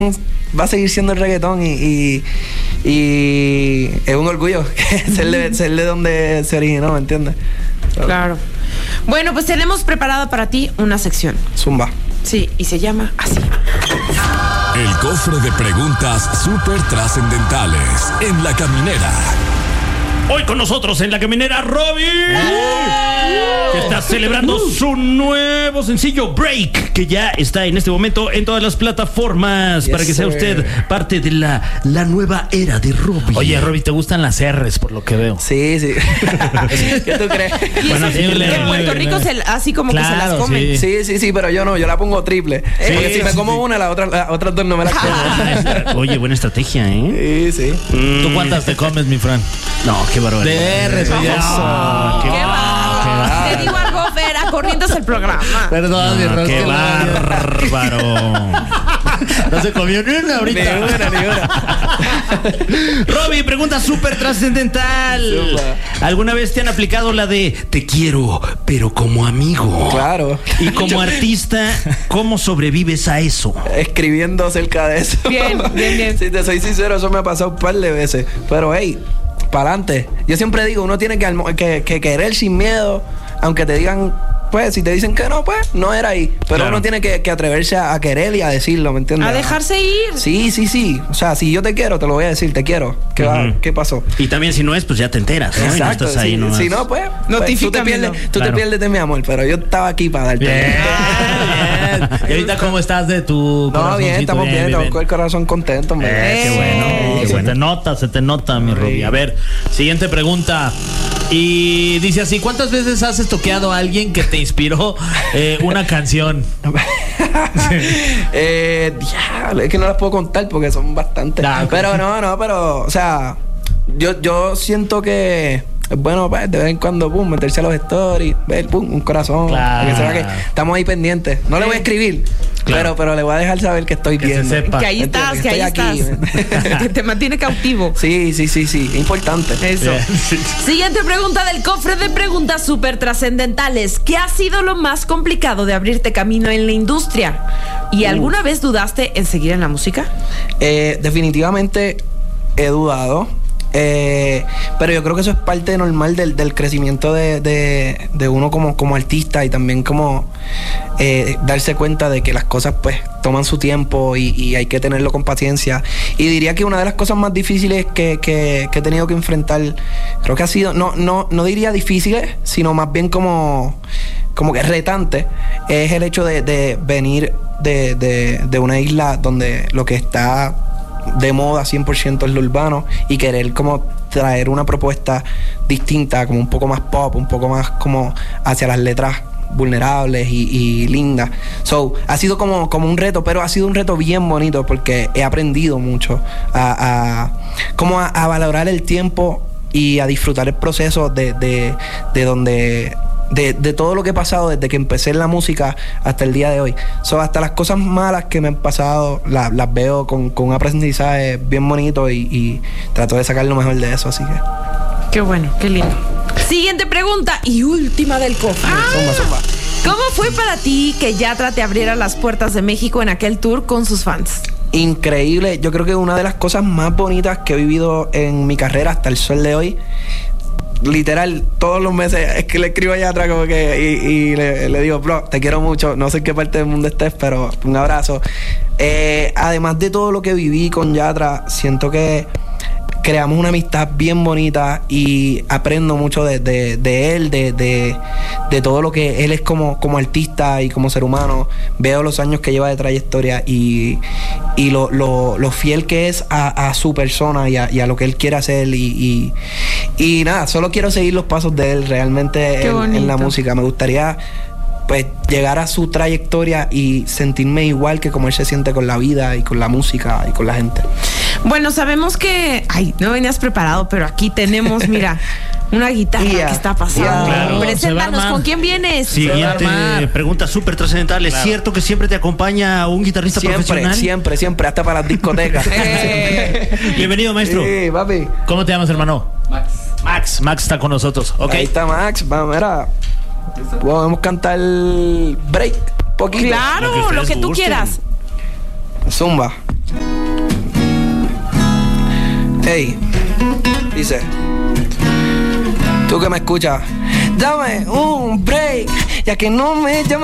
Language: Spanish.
va a seguir siendo el reggaetón y es un orgullo ser de donde se originó, ¿me entiendes? Claro. Bueno, pues tenemos preparada para ti una sección. Zumba. Sí, y se llama así. El cofre de preguntas súper trascendentales en La Caminera. Hoy con nosotros en La Caminera, Robbie, que está celebrando su nuevo sencillo Break, que ya está en este momento en todas las plataformas, para que sea usted parte de la nueva era de Robbie. Oye, Robbie, ¿te gustan las R's por lo que veo? Sí. ¿Qué tú crees? Bueno, en Puerto Rico así como que se las comen. Sí, pero yo no, yo la pongo triple. Porque si me como una, las otras dos no me las como. Oye, buena estrategia, ¿eh? Sí. ¿Tú cuántas te comes, mi Fran? No, qué barbaridad. De R's, oye. Qué bárbaro. Te digo algo, Vera, corriéndose el programa. Perdón, mi Ron. Qué bárbaro. No se comió ni una ahorita. Ni una. Robbie, pregunta súper trascendental. ¿Alguna vez te han aplicado la de te quiero, pero como amigo? Claro. Y como artista, ¿cómo sobrevives a eso? Escribiendo acerca de eso. Bien. Si te soy sincero, eso me ha pasado un par de veces. Pero, hey, para adelante. Yo siempre digo, uno tiene que querer sin miedo, aunque te digan, pues, si te dicen que no, pues, no era ahí. Pero claro, uno tiene que atreverse a querer y a decirlo, ¿me entiendes? A dejarse ir. Sí. O sea, si yo te quiero, te lo voy a decir, te quiero. ¿Qué pasó? Y también si no es, pues ya te enteras, ¿no? Exacto. Y no estás ahí nomás. Si no, pues tú te pierdes de mi amor, pero yo estaba aquí para darte. Bien. ¿Y ahorita cómo estás de tu corazón? No, bien, estamos bien, estamos con el corazón contento, hombre. Qué bueno. Se te nota, mi Robbie. A ver, siguiente pregunta. Y dice así, ¿cuántas veces has estoqueado a alguien que te inspiró una canción? Es que no las puedo contar porque son bastantes. Pero pero, o sea, yo siento que es bueno, pues, de vez en cuando, meterse a los stories, ver, un corazón. Claro. Para que sepa que estamos ahí pendientes. No le voy a escribir, claro, pero le voy a dejar saber que estoy bien. Que ahí estás, que ahí estás. Que te mantiene cautivo. Sí. Es importante. Eso. Siguiente pregunta del cofre de preguntas súper trascendentales. ¿Qué ha sido lo más complicado de abrirte camino en la industria? ¿Y alguna vez dudaste en seguir en la música? Definitivamente he dudado. Pero yo creo que eso es parte normal del crecimiento de uno como artista, y también como darse cuenta de que las cosas pues toman su tiempo y hay que tenerlo con paciencia. Y diría que una de las cosas más difíciles que he tenido que enfrentar, creo que ha sido, no diría difíciles, sino más bien como que retante, es el hecho de venir de una isla donde lo que está de moda 100% es lo urbano, y querer como traer una propuesta distinta, como un poco más pop, un poco más como hacia las letras vulnerables y lindas. Ha sido como un reto, pero ha sido un reto bien bonito porque he aprendido mucho a valorar el tiempo y a disfrutar el proceso de todo lo que he pasado desde que empecé en la música hasta el día de hoy. Hasta las cosas malas que me han pasado las veo con un aprendizaje bien bonito y trato de sacar lo mejor de eso, así que... Qué bueno, qué lindo. Siguiente pregunta y última del cofre. Zumba. ¿Cómo fue para ti que Yatra te abriera las puertas de México en aquel tour con sus fans? Increíble. Yo creo que una de las cosas más bonitas que he vivido en mi carrera hasta el sol de hoy, literal, todos los meses es que le escribo allá atrás como que y le digo, bro, te quiero mucho, no sé en qué parte del mundo estés, pero un abrazo. Además de todo lo que viví con Yatra, siento que creamos una amistad bien bonita y aprendo mucho de él, de todo lo que él es como artista y como ser humano. Veo los años que lleva de trayectoria y lo fiel que es a su persona y a lo que él quiere hacer y nada, solo quiero seguir los pasos de él realmente en la música. Me gustaría pues llegar a su trayectoria y sentirme igual que como él se siente con la vida y con la música y con la gente. Bueno, sabemos que... Ay, no venías preparado, pero aquí tenemos, mira, una guitarra que está pasando. Claro, preséntanos, ¿con quién vienes? Siguiente pregunta súper trascendental. ¿Es cierto que siempre te acompaña un guitarrista profesional? Siempre, hasta para las discotecas. Bienvenido, maestro. Sí, papi. ¿Cómo te llamas, hermano? Max está con nosotros. Okay. Ahí está Max. Vamos, mira. Podemos cantar Break, poquito. Claro, lo que tú quieras. Zumba. Hey, dice, tú que me escuchas, dame un break, ya que no me llamas.